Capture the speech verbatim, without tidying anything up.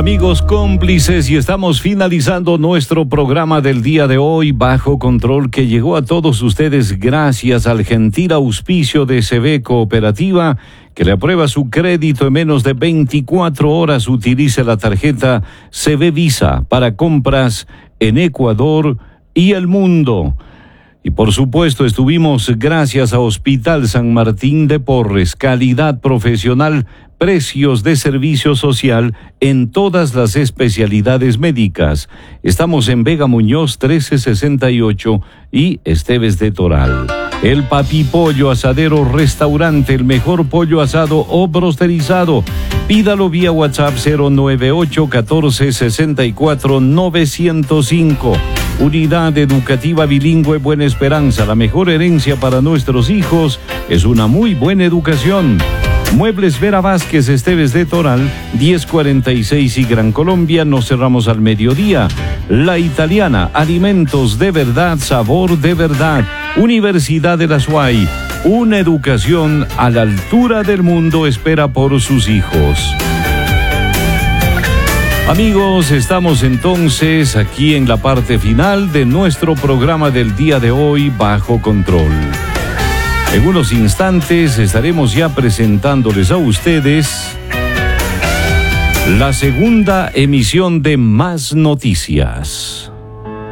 Amigos cómplices, y estamos finalizando nuestro programa del día de hoy, Bajo Control, que llegó a todos ustedes gracias al gentil auspicio de C B Cooperativa, que le aprueba su crédito en menos de veinticuatro horas. Utilice la tarjeta C B Visa para compras en Ecuador y el mundo. Y por supuesto estuvimos gracias a Hospital San Martín de Porres, calidad profesional, precios de servicio social en todas las especialidades médicas. Estamos en Vega Muñoz trece sesenta y ocho y Esteves de Toral. El Papi Pollo Asadero Restaurante, el mejor pollo asado o brosterizado. Pídalo vía WhatsApp cero nueve ocho uno cuatro seis cuatro nueve cero cinco. Unidad Educativa Bilingüe Buena Esperanza. La mejor herencia para nuestros hijos es una muy buena educación. Muebles Vera Vázquez, Esteves de Toral, diez cuarenta y seis y Gran Colombia. Nos cerramos al mediodía. La Italiana, alimentos de verdad, sabor de verdad. Universidad de la S U A Y, una educación a la altura del mundo espera por sus hijos. Amigos, estamos entonces aquí en la parte final de nuestro programa del día de hoy, Bajo Control. En unos instantes estaremos ya presentándoles a ustedes la segunda emisión de Más Noticias.